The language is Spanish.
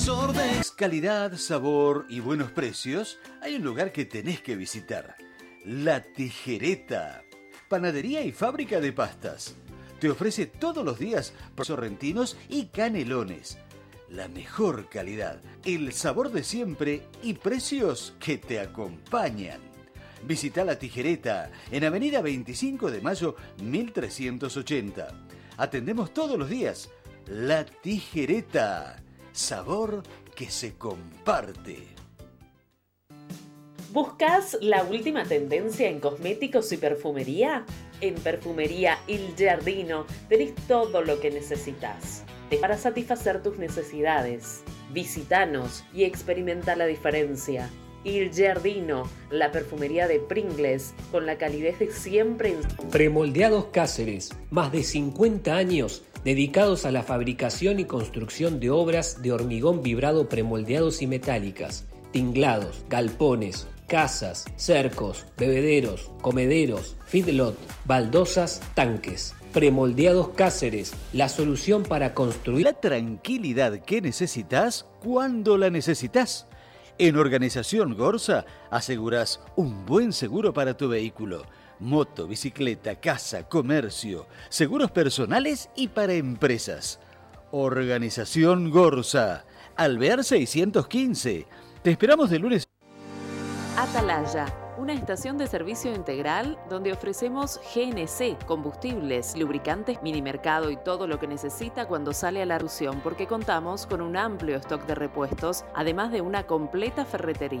Sordes, calidad, sabor y buenos precios, hay un lugar que tenés que visitar. La Tijereta, panadería y fábrica de pastas. Te ofrece todos los días sorrentinos y canelones. La mejor calidad, el sabor de siempre y precios que te acompañan. Visita La Tijereta en Avenida 25 de Mayo 1380. Atendemos todos los días. La Tijereta, sabor que se comparte. ¿Buscas la última tendencia en cosméticos y perfumería? En Perfumería Il Giardino tenés todo lo que necesitas para satisfacer tus necesidades. Visítanos y experimenta la diferencia. Il Giardino, la perfumería de Pringles, con la calidez de siempre. Premoldeados Cáceres, más de 50 años dedicados a la fabricación y construcción de obras de hormigón vibrado premoldeados y metálicas, tinglados, galpones, casas, cercos, bebederos, comederos, feedlot, baldosas, tanques. Premoldeados Cáceres, la solución para construir la tranquilidad que necesitas cuando la necesitas. En Organización Gorsa aseguras un buen seguro para tu vehículo. Moto, bicicleta, casa, comercio, seguros personales y para empresas. Organización Gorsa, Alvear 615. Te esperamos de lunes. Atalaya, una estación de servicio integral donde ofrecemos GNC, combustibles, lubricantes, minimercado y todo lo que necesita cuando sale a la erupción, porque contamos con un amplio stock de repuestos, además de una completa ferretería.